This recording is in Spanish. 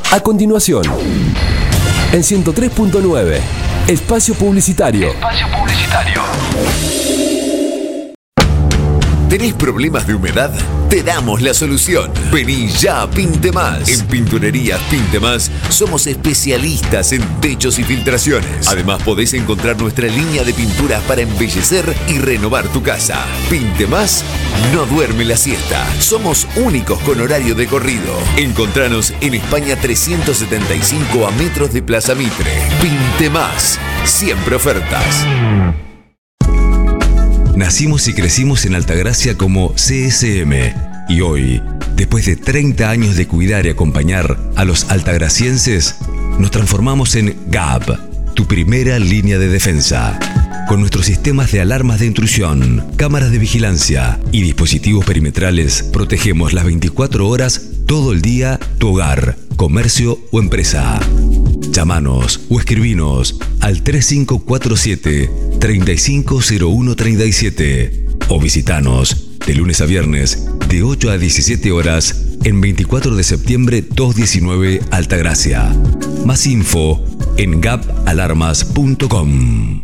A continuación, en 103.9, Espacio Publicitario. ¿Tenés problemas de humedad? Te damos la solución. Vení ya a Pintemás. En Pinturerías Pintemás somos especialistas en techos y filtraciones. Además podés encontrar nuestra línea de pinturas para embellecer y renovar tu casa. Pintemás no duerme la siesta. Somos únicos con horario de corrido. Encontranos en España 375 a metros de Plaza Mitre. Pintemás. Siempre ofertas. Nacimos y crecimos en Altagracia como CSM y hoy, después de 30 años de cuidar y acompañar a los altagracienses, nos transformamos en GAP, tu primera línea de defensa. Con nuestros sistemas de alarmas de intrusión, cámaras de vigilancia y dispositivos perimetrales, protegemos las 24 horas todo el día tu hogar, comercio o empresa. Llámanos o escribinos al 3547-350137 o visitanos de lunes a viernes de 8 a 17 horas en 24 de septiembre 219 Altagracia. Más info en gapalarmas.com.